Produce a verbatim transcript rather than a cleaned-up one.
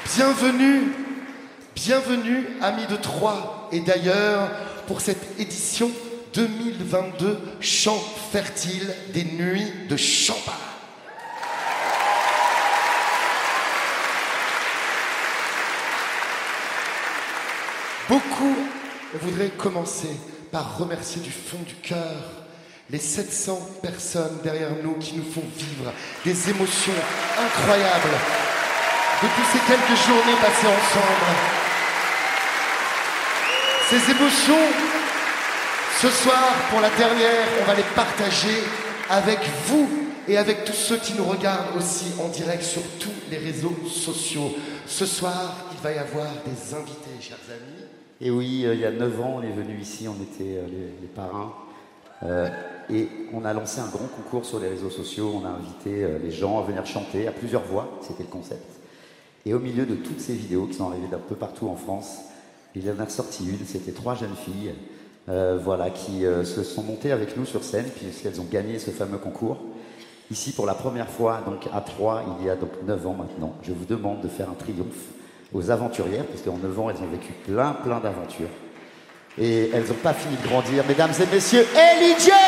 Bienvenue, bienvenue amis de Troyes et d'ailleurs pour cette édition deux mille vingt-deux Chant fertile des Nuits de Champagne. Beaucoup voudraient commencer par remercier du fond du cœur les sept cents personnes derrière nous qui nous font vivre des émotions incroyables depuis ces quelques journées passées ensemble. Ces émotions, ce soir, pour la dernière, on va les partager avec vous et avec tous ceux qui nous regardent aussi en direct sur tous les réseaux sociaux. Ce soir, il va y avoir des invités, chers amis. Et oui, euh, il y a neuf ans, on est venu ici, on était euh, les, les parrains. Euh, et on a lancé un grand concours sur les réseaux sociaux. On a invité euh, les gens à venir chanter à plusieurs voix, c'était le concept. Et au milieu de toutes ces vidéos qui sont arrivées d'un peu partout en France, il y en a ressorti une, c'était trois jeunes filles euh, voilà, qui euh, se sont montées avec nous sur scène puisqu'elles ont gagné ce fameux concours. Ici, pour la première fois, donc à Troyes, il y a donc neuf ans maintenant, je vous demande de faire un triomphe aux aventurières, parce qu'en neuf ans, elles ont vécu plein, plein d'aventures. Et elles n'ont pas fini de grandir. Mesdames et messieurs, Ellie J!